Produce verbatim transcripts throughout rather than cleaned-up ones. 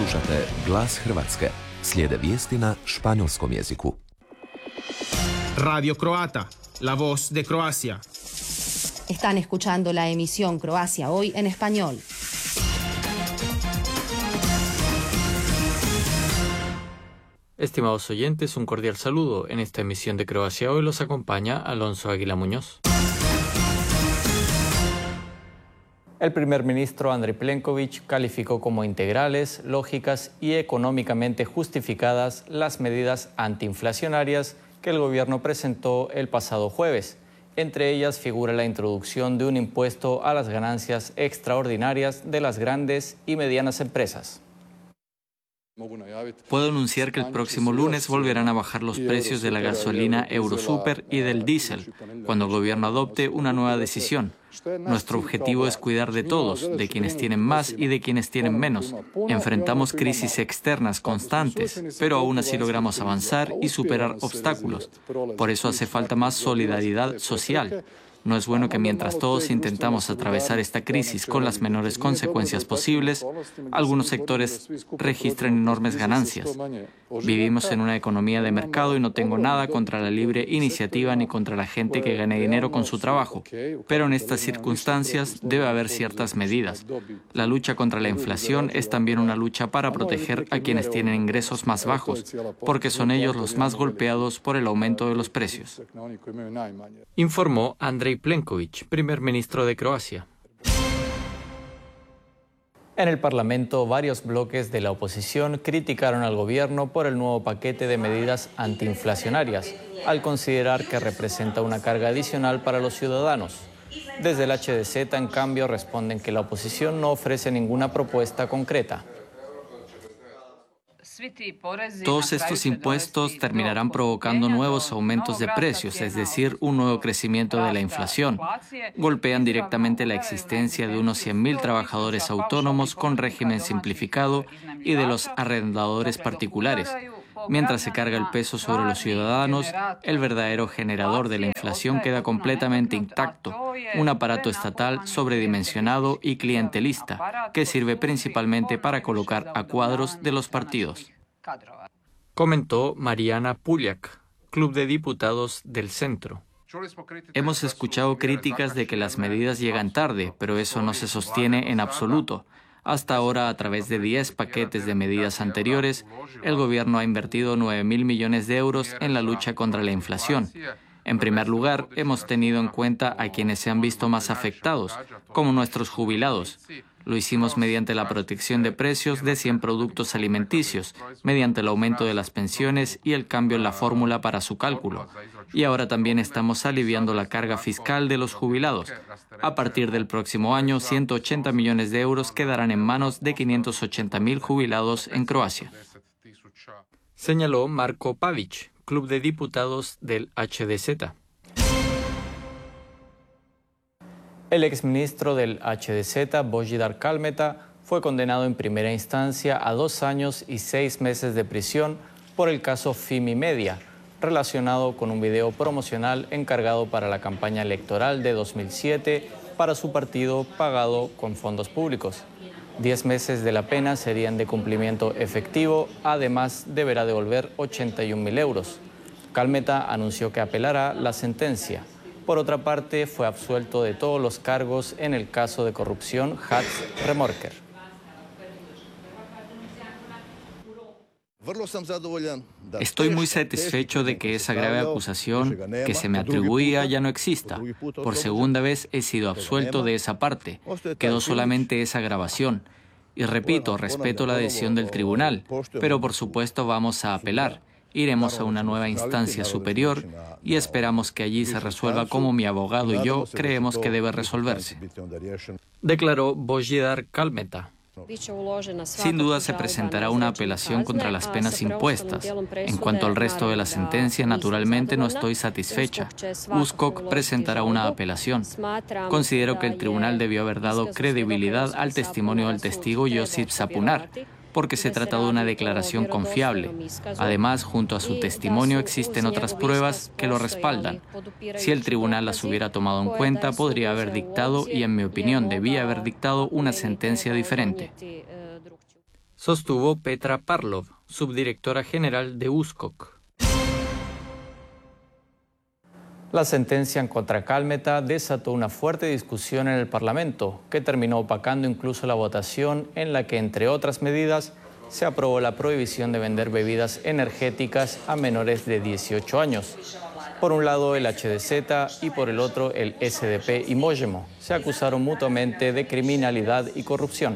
Slušate Glas Hrvatske. Slijede vijesti na španjolskom jeziku. Radio Croata, la voz de Croacia. Están escuchando la emisión Croacia Hoy en español. Estimados oyentes, un cordial saludo. En esta emisión de Croacia Hoy los acompaña Alonso Águila Muñoz. El primer ministro Andrej Plenković calificó como integrales, lógicas y económicamente justificadas las medidas antiinflacionarias que el gobierno presentó el pasado jueves. Entre ellas figura la introducción de un impuesto a las ganancias extraordinarias de las grandes y medianas empresas. Puedo anunciar que el próximo lunes volverán a bajar los precios de la gasolina Eurosuper y del diésel, cuando el gobierno adopte una nueva decisión. Nuestro objetivo es cuidar de todos, de quienes tienen más y de quienes tienen menos. Enfrentamos crisis externas constantes, pero aún así logramos avanzar y superar obstáculos. Por eso hace falta más solidaridad social. No es bueno que mientras todos intentamos atravesar esta crisis con las menores consecuencias posibles, algunos sectores registren enormes ganancias. Vivimos en una economía de mercado y no tengo nada contra la libre iniciativa ni contra la gente que gane dinero con su trabajo. Pero en estas circunstancias debe haber ciertas medidas. La lucha contra la inflación es también una lucha para proteger a quienes tienen ingresos más bajos, porque son ellos los más golpeados por el aumento de los precios. Informó Andrej Plenković, primer ministro de Croacia. En el Parlamento, varios bloques de la oposición criticaron al gobierno por el nuevo paquete de medidas antiinflacionarias, al considerar que representa una carga adicional para los ciudadanos. Desde el H D Z, en cambio, responden que la oposición no ofrece ninguna propuesta concreta. Todos estos impuestos terminarán provocando nuevos aumentos de precios, es decir, un nuevo crecimiento de la inflación. Golpean directamente la existencia de unos cien mil trabajadores autónomos con régimen simplificado y de los arrendadores particulares. Mientras se carga el peso sobre los ciudadanos, el verdadero generador de la inflación queda completamente intacto, un aparato estatal sobredimensionado y clientelista, que sirve principalmente para colocar a cuadros de los partidos. Comentó Mariana Puljak, Club de Diputados del Centro. Hemos escuchado críticas de que las medidas llegan tarde, pero eso no se sostiene en absoluto. Hasta ahora, a través de diez paquetes de medidas anteriores, el gobierno ha invertido nueve mil millones de euros en la lucha contra la inflación. En primer lugar, hemos tenido en cuenta a quienes se han visto más afectados, como nuestros jubilados. Lo hicimos mediante la protección de precios de cien productos alimenticios, mediante el aumento de las pensiones y el cambio en la fórmula para su cálculo. Y ahora también estamos aliviando la carga fiscal de los jubilados. A partir del próximo año, ciento ochenta millones de euros quedarán en manos de quinientos ochenta mil jubilados en Croacia. Señaló Marko Pavić, Club de Diputados del H D Z. El exministro del H D Z, Božidar Kalmeta, fue condenado en primera instancia a dos años y seis meses de prisión por el caso Fimi Media, relacionado con un video promocional encargado para la campaña electoral de dos mil siete para su partido pagado con fondos públicos. Diez meses de la pena serían de cumplimiento efectivo, además deberá devolver ochenta y un mil euros. Kalmeta anunció que apelará la sentencia. Por otra parte, fue absuelto de todos los cargos en el caso de corrupción Hac-Remorker. Estoy muy satisfecho de que esa grave acusación que se me atribuía ya no exista. Por segunda vez he sido absuelto de esa parte. Quedó solamente esa grabación. Y repito, respeto la decisión del tribunal, pero por supuesto vamos a apelar. Iremos a una nueva instancia superior y esperamos que allí se resuelva como mi abogado y yo creemos que debe resolverse. Declaró Božidar Kalmeta. Sin duda se presentará una apelación contra las penas impuestas. En cuanto al resto de la sentencia, naturalmente no estoy satisfecha. U S K O K presentará una apelación. Considero que el tribunal debió haber dado credibilidad al testimonio del testigo Josip Sapunar, porque se trata de una declaración confiable. Además, junto a su testimonio existen otras pruebas que lo respaldan. Si el tribunal las hubiera tomado en cuenta, podría haber dictado, y en mi opinión debía haber dictado, una sentencia diferente. sostuvo Petra Parlov, subdirectora general de U S K O K. La sentencia en contra Kalmeta desató una fuerte discusión en el Parlamento, que terminó opacando incluso la votación en la que, entre otras medidas, se aprobó la prohibición de vender bebidas energéticas a menores de dieciocho años. Por un lado el H D Z y por el otro el S D P y Mojemo se acusaron mutuamente de criminalidad y corrupción.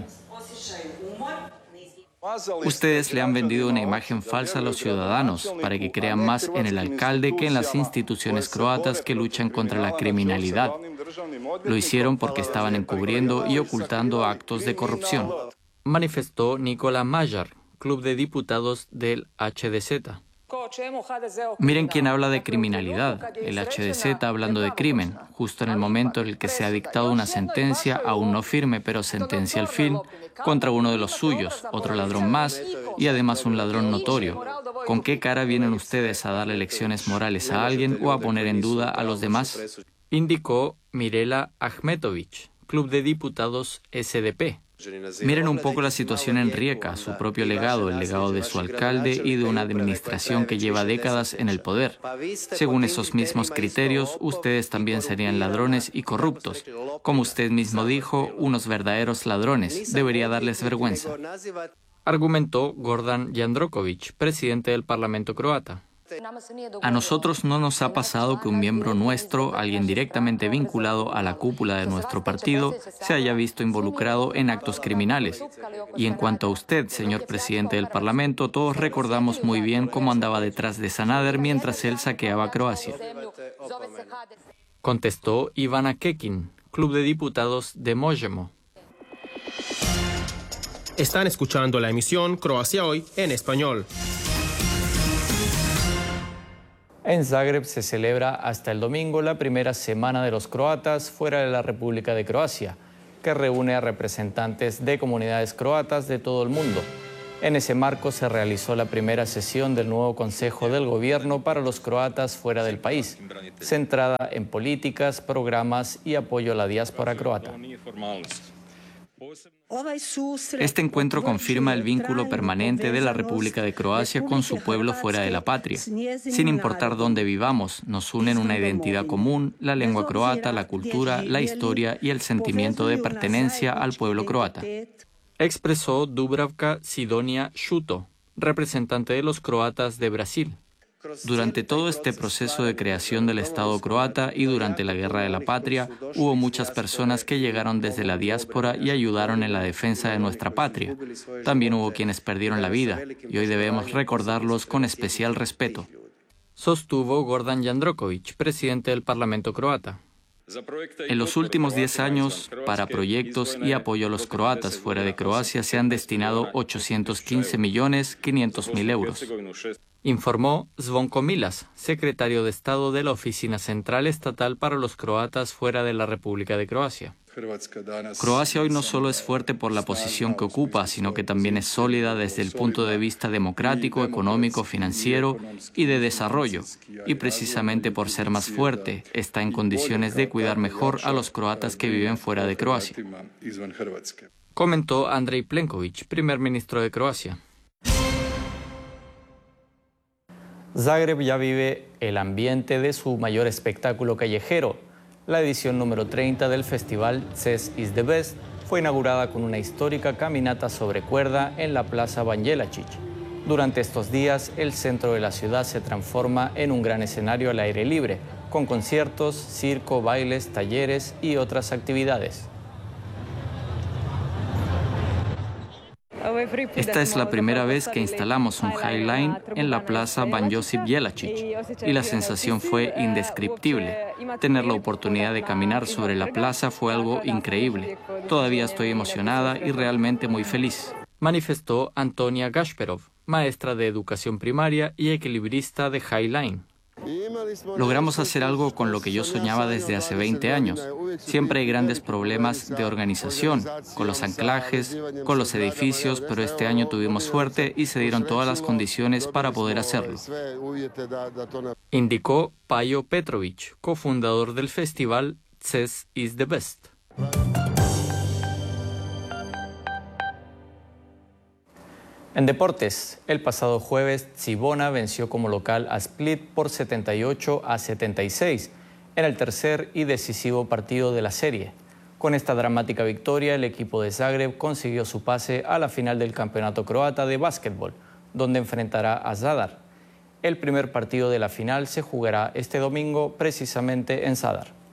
Ustedes le han vendido una imagen falsa a los ciudadanos para que crean más en el alcalde que en las instituciones croatas que luchan contra la criminalidad. Lo hicieron porque estaban encubriendo y ocultando actos de corrupción, manifestó Nikola Majar, club de diputados del H D Z. Miren quién habla de criminalidad, el H D Z hablando de crimen, justo en el momento en el que se ha dictado una sentencia, aún no firme, pero sentencia al fin, contra uno de los suyos, otro ladrón más, y además un ladrón notorio. ¿Con qué cara vienen ustedes a darle lecciones morales a alguien o a poner en duda a los demás? Indicó Mirela Ahmetović, club de diputados S D P. Miren un poco la situación en Rijeka, su propio legado, el legado de su alcalde y de una administración que lleva décadas en el poder. Según esos mismos criterios, ustedes también serían ladrones y corruptos. Como usted mismo dijo, unos verdaderos ladrones. Debería darles vergüenza. Argumentó Gordan Jandroković, presidente del Parlamento croata. A nosotros no nos ha pasado que un miembro nuestro, alguien directamente vinculado a la cúpula de nuestro partido, se haya visto involucrado en actos criminales. Y en cuanto a usted, señor presidente del Parlamento, todos recordamos muy bien cómo andaba detrás de Sanader mientras él saqueaba Croacia. Contestó Ivana Kekin, club de diputados de Mojemo. Están escuchando la emisión Croacia Hoy en español. En Zagreb se celebra hasta el domingo la primera Semana de los Croatas fuera de la República de Croacia, que reúne a representantes de comunidades croatas de todo el mundo. En ese marco se realizó la primera sesión del nuevo Consejo del Gobierno para los croatas fuera del país, centrada en políticas, programas y apoyo a la diáspora croata. Este encuentro confirma el vínculo permanente de la República de Croacia con su pueblo fuera de la patria. Sin importar dónde vivamos, nos unen una identidad común, la lengua croata, la cultura, la historia y el sentimiento de pertenencia al pueblo croata. Expresó Dubravka Sidonia Šuto, representante de los croatas de Brasil. Durante todo este proceso de creación del Estado croata y durante la Guerra de la Patria, hubo muchas personas que llegaron desde la diáspora y ayudaron en la defensa de nuestra patria. También hubo quienes perdieron la vida y hoy debemos recordarlos con especial respeto. Sostuvo Gordan Jandroković, presidente del Parlamento croata. En los últimos diez años, para proyectos y apoyo a los croatas fuera de Croacia se han destinado ochocientos quince millones quinientos mil euros. Informó Zvonko Milas, secretario de Estado de la Oficina Central Estatal para los Croatas fuera de la República de Croacia. Croacia hoy no solo es fuerte por la posición que ocupa, sino que también es sólida desde el punto de vista democrático, económico, financiero y de desarrollo. Y precisamente por ser más fuerte, está en condiciones de cuidar mejor a los croatas que viven fuera de Croacia. Comentó Andrej Plenković, primer ministro de Croacia. Zagreb ya vive el ambiente de su mayor espectáculo callejero. La edición número treinta del festival Ces is the Best fue inaugurada con una histórica caminata sobre cuerda en la Plaza Ban Jelačić. Durante estos días, el centro de la ciudad se transforma en un gran escenario al aire libre, con conciertos, circo, bailes, talleres y otras actividades. Esta es la primera vez que instalamos un High Line en la plaza Ban Josip Jelačić y la sensación fue indescriptible. Tener la oportunidad de caminar sobre la plaza fue algo increíble. Todavía estoy emocionada y realmente muy feliz. Manifestó Antonia Gasperov, maestra de educación primaria y equilibrista de High Line. Logramos hacer algo con lo que yo soñaba desde hace veinte años. Siempre hay grandes problemas de organización, con los anclajes, con los edificios, pero este año tuvimos suerte y se dieron todas las condiciones para poder hacerlo. Indicó Pajo Petrović, cofundador del festival Ces is the Best. En deportes, el pasado jueves, Cibona venció como local a Split por setenta y ocho a setenta y seis en el tercer y decisivo partido de la serie. Con esta dramática victoria, el equipo de Zagreb consiguió su pase a la final del campeonato croata de básquetbol, donde enfrentará a Zadar. El primer partido de la final se jugará este domingo precisamente en Zadar.